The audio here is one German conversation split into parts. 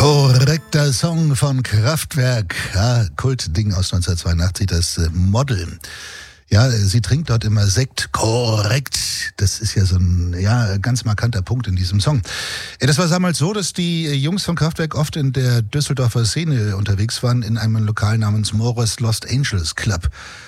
Korrekter Song von Kraftwerk. Ja, Kultding aus 1982, das Model. Ja, sie trinkt dort immer Sekt. Korrekt. Das ist ja so ein ganz markanter Punkt in diesem Song. Ja, das war damals so, dass die Jungs von Kraftwerk oft in der Düsseldorfer Szene unterwegs waren, in einem Lokal namens Mores Lost Angels Club.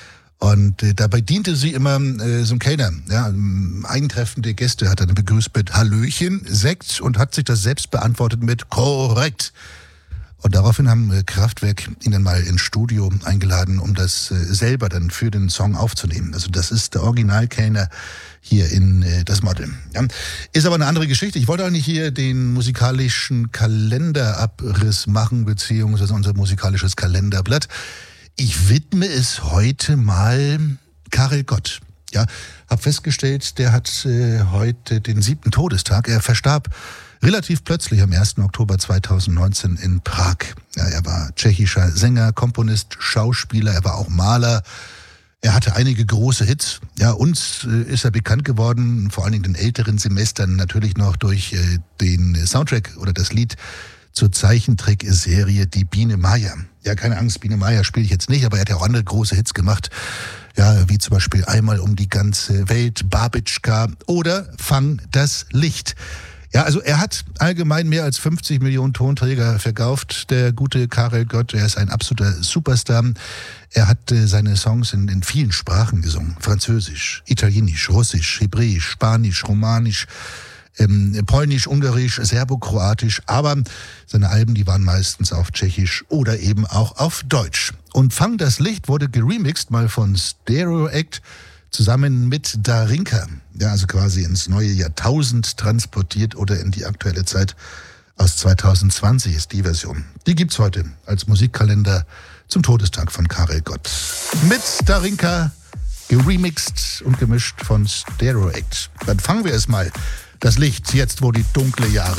Und dabei diente sie immer so ein Kellner. Ja, eintreffende Gäste hat er dann begrüßt mit Hallöchen, Sekt und hat sich das selbst beantwortet mit korrekt. Und daraufhin haben Kraftwerk ihn dann mal ins Studio eingeladen, um das selber dann für den Song aufzunehmen. Also das ist der Originalkellner hier in das Model. Ja. Ist aber eine andere Geschichte. Ich wollte eigentlich hier den musikalischen Kalenderabriss machen, beziehungsweise unser musikalisches Kalenderblatt. Ich widme es heute mal Karel Gott. Ja, hab festgestellt, der hat heute den 7. Todestag. Er verstarb relativ plötzlich am 1. Oktober 2019 in Prag. Ja, er war tschechischer Sänger, Komponist, Schauspieler, er war auch Maler. Er hatte einige große Hits. Ja, uns ist er bekannt geworden, vor allen Dingen den älteren Semestern, natürlich noch durch den Soundtrack oder das Lied zur Zeichentrickserie Die Biene Maya. Ja, keine Angst, Biene Maya spiele ich jetzt nicht, aber er hat ja auch andere große Hits gemacht. Ja, wie zum Beispiel Einmal um die ganze Welt, Babitschka oder Fang das Licht. Ja, also er hat allgemein mehr als 50 Millionen Tonträger verkauft, der gute Karel Gott. Er ist ein absoluter Superstar. Er hat seine Songs in vielen Sprachen gesungen. Französisch, Italienisch, Russisch, Hebräisch, Spanisch, Romanisch, Polnisch, Ungarisch, Serbokroatisch, aber seine Alben, die waren meistens auf Tschechisch oder eben auch auf Deutsch. Und Fang das Licht wurde geremixed mal von Stereo Act zusammen mit Darinka. Ja, also quasi ins neue Jahrtausend transportiert oder in die aktuelle Zeit. Aus 2020 ist die Version. Die gibt's heute als Musikkalender zum Todestag von Karel Gott. Mit Darinka, geremixed und gemischt von Stereo Act. Dann fangen wir es mal. Das Licht, jetzt wo die dunkle Jahre